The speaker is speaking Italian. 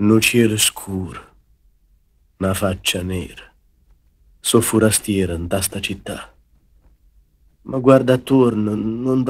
Nu cielo scuro, una faccia nera. So forastiera in sta città. Ma guarda attorno, non